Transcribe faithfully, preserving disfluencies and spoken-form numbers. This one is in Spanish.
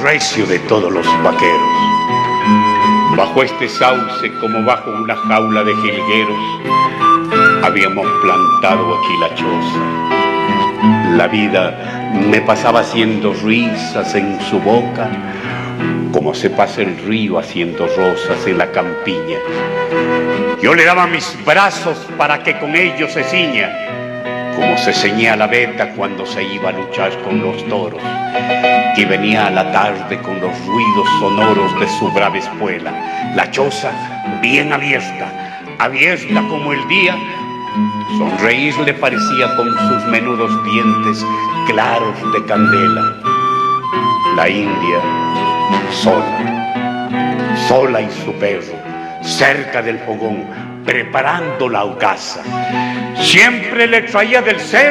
recio de todos los vaqueros. Bajo este sauce, como bajo una jaula de jilgueros, habíamos plantado aquí la choza. La vida me pasaba haciendo risas en su boca, como se pasa el río haciendo rosas en la campiña. Yo le daba mis brazos para que con ellos se ciña, como se ceñía la beta cuando se iba a luchar con los toros, y venía a la tarde con los ruidos sonoros de su brava espuela. La choza bien abierta, abierta como el día, sonreír le parecía con sus menudos dientes claros de candela. La india sola, sola y su perro, cerca del fogón, preparando la hogaza. Siempre le traía del cerro